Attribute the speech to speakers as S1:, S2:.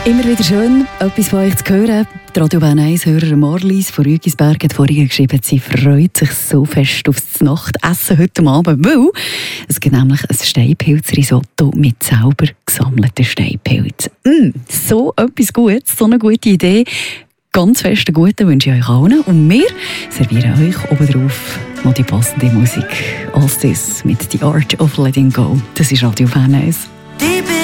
S1: Immer wieder schön, etwas von euch zu hören. Die Radio Bern 1-Hörer Marlies von Rügisberg hat vorhin geschrieben, sie freut sich so fest auf das Nachtessen heute Abend, weil es gibt nämlich ein Steinpilzrisotto mit selber gesammelten Steinpilzen. So etwas Gutes, so eine gute Idee. Ganz festen Guten wünsche ich euch allen. Und wir servieren euch obendrauf noch die passende Musik. Als das mit «The Art of Letting Go». Das ist Radio Bern 1.